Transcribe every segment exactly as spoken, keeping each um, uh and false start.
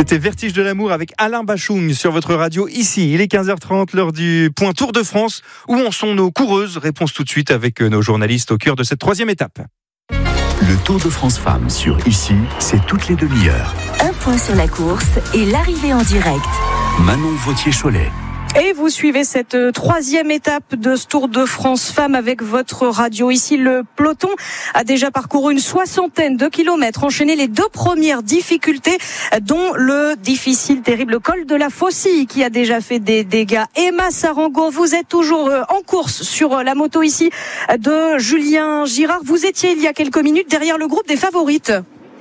C'était Vertige de l'amour avec Alain Bachung sur votre radio ici. Il est quinze heures trente, l'heure du point Tour de France. Où en sont nos coureuses ? Réponse tout de suite avec nos journalistes au cœur de cette troisième étape. Le Tour de France Femmes sur Ici, c'est toutes les demi-heures. Un point sur la course et l'arrivée en direct. Manon Vautier-Cholet. Et vous suivez cette troisième étape de ce Tour de France Femmes avec votre radio. Ici, le peloton a déjà parcouru une soixantaine de kilomètres, enchaîné les deux premières difficultés, dont le difficile, terrible col de la Faucille qui a déjà fait des dégâts. Emma Sarango, vous êtes toujours en course sur la moto ici de Julien Girard. Vous étiez il y a quelques minutes derrière le groupe des favorites.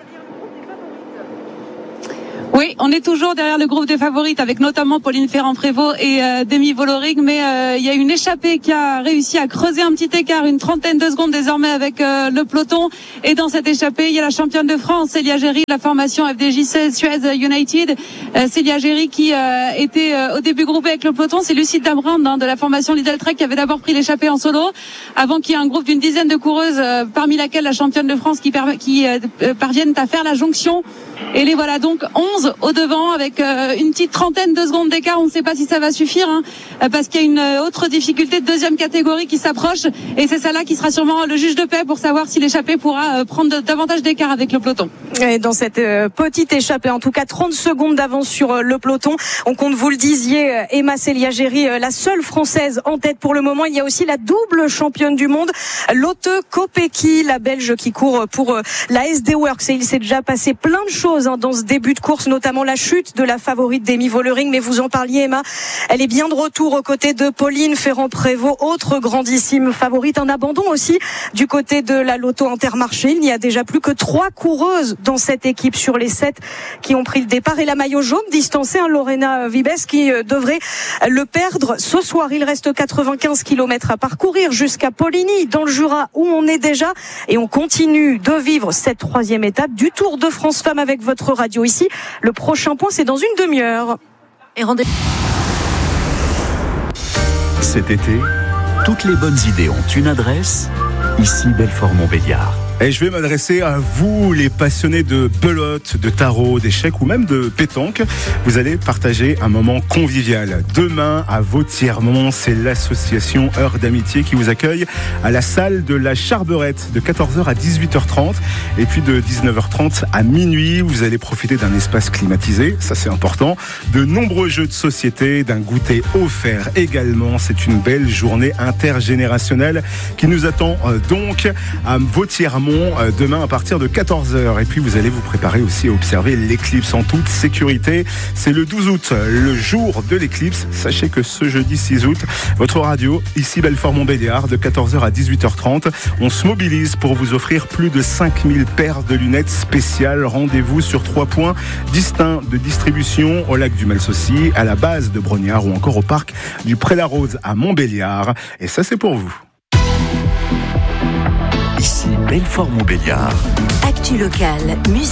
Oui, on est toujours derrière le groupe des favorites avec notamment Pauline Ferrand-Prévot et euh, Demi Vollering, mais euh, il y a une échappée qui a réussi à creuser un petit écart, une trentaine de secondes désormais avec euh, le peloton. Et dans cette échappée, il y a la championne de France, Célia Géry, la formation F D J Suez United. Euh, Célia Géry qui euh, était euh, au début groupée avec le peloton, c'est Lucide Dambrand hein, de la formation Lidl Trek qui avait d'abord pris l'échappée en solo, avant qu'il y ait un groupe d'une dizaine de coureuses, euh, parmi laquelle la championne de France qui, per- qui euh, parviennent à faire la jonction. Et les voilà donc onze au devant avec euh, une petite trentaine de secondes d'écart. On ne sait pas si ça va suffire hein, parce qu'il y a une autre difficulté de deuxième catégorie qui s'approche et c'est celle-là qui sera sûrement le juge de paix pour savoir si l'échappée pourra euh, prendre de, davantage d'écart avec le peloton. Et dans cette euh, petite échappée, en tout cas trente secondes d'avance sur euh, le peloton. On compte, vous le disiez, euh, Emma Célia Géry, euh, la seule française en tête pour le moment. Il y a aussi la double championne du monde, Lotte Kopecky, la Belge qui court pour euh, la S D Works. Et il s'est déjà passé plein de choses dans ce début de course, notamment la chute de la favorite Demi Vollering, mais vous en parliez Emma, elle est bien de retour aux côtés de Pauline Ferrand-Prévot, autre grandissime favorite, un abandon aussi du côté de la Lotto Intermarché. Il n'y a déjà plus que trois coureuses dans cette équipe sur les sept qui ont pris le départ et la maillot jaune distancée, hein, Lorena Vibes qui euh, devrait le perdre ce soir. Il reste quatre-vingt-quinze kilomètres à parcourir jusqu'à Poligny dans le Jura où on est déjà et on continue de vivre cette troisième étape du Tour de France Femmes avec votre radio ici. Le prochain point, c'est dans une demi-heure. Et rendez- Cet été, toutes les bonnes idées ont une adresse. Ici, Belfort-Montbéliard. Et je vais m'adresser à vous, les passionnés de belote, de tarot, d'échecs ou même de pétanque. Vous allez partager un moment convivial. Demain, à Vautièrmont, c'est l'association Heure d'Amitié qui vous accueille à la salle de la Charberette de quatorze heures à dix-huit heures trente. Et puis de dix-neuf heures trente à minuit, vous allez profiter d'un espace climatisé, ça c'est important. De nombreux jeux de société, d'un goûter offert également. C'est une belle journée intergénérationnelle qui nous attend donc à Vautièrmont demain à partir de quatorze heures. Et puis vous allez vous préparer aussi à observer l'éclipse en toute sécurité. C'est le douze août, le jour de l'éclipse. Sachez que ce jeudi six août, votre radio, ici Belfort-Montbéliard, de quatorze heures à dix-huit heures trente, on se mobilise pour vous offrir plus de cinq mille paires de lunettes spéciales. Rendez-vous sur trois points distincts de distribution au lac du Melsaucy, à la base de Brognard ou encore au parc du Pré-la-Rose à Montbéliard. Et ça, c'est pour vous. Ici, Belfort-Montbéliard. Actu locale, musique.